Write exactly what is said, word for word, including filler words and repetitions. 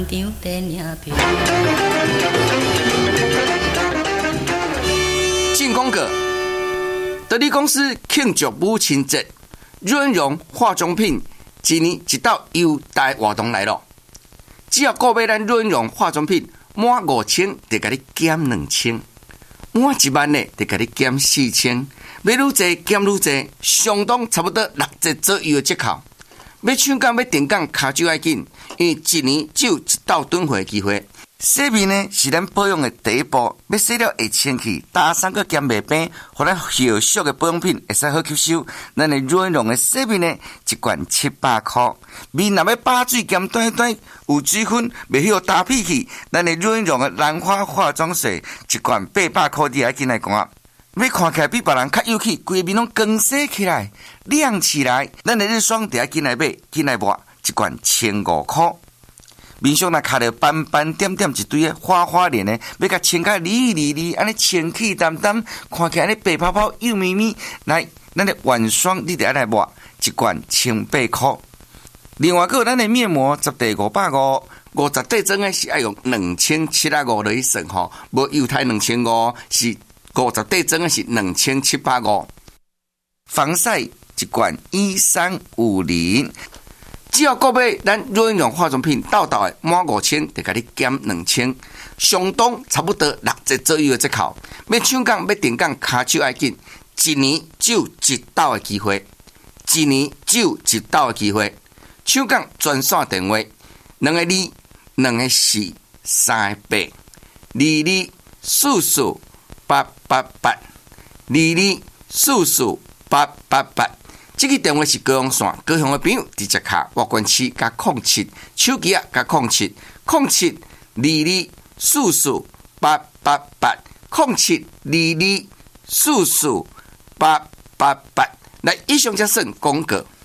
进广告，德利公司庆祝母亲节，润荣化妆品今年一道优待活动来了。只要购买咱润荣化妆品满五千，就给你减两千；满一万呢，就给你减四千。买愈多减愈多，相当差不多六折左右的折扣。要抢购要订购，卡就要紧，因为一年只有一道囤货的机会。洗面呢是咱保养的第一步，要洗了会清气，打三个减袂病，互咱后续的保养品会使好吸收。咱的润荣的洗面呢，一罐七百块。面若要把水兼短短有水分，袂晓打屁气，咱的润荣的兰花化妆水一罐八百块，你爱紧来赶。要看起来比别人较有气，规面拢光洗起来、亮起来。咱的日霜就要紧来买，紧来抹，一罐千五块。面上若卡着斑斑点点一堆的花花脸的，要甲清甲利利利，安尼清气淡淡，看起来安尼白泡泡、幼咪咪。来，咱的晚霜你得爱来抹，一罐千八块。另外，还有咱的面膜，十袋五百五，五十袋装的是要用两千七百五来算吼，无犹太两千五，是五十袋装的是两千七百五。防晒一罐一三五零。只要购买咱润荣化妆品到到的满五千，就给你减两千，相当差不多六折左右的折扣。要抢购要订购，卡就要紧，一年只有一道的机会，一年只有一道的机会。抢购专线电话：两个二，两个四，三个八，二二四四八八八，二二四四八八八。这个电话是高雄线，高雄的朋友直接卡外关区加空七，手机啊加空七，空七二二四四八八八，空七二二四四八八八。来，以上则算广告。